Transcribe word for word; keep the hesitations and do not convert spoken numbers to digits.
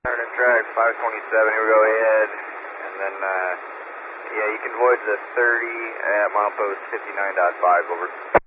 Turning track five twenty-seven, here we go ahead, and then, uh, yeah, you can void the thirty at milepost fifty-nine point five, over.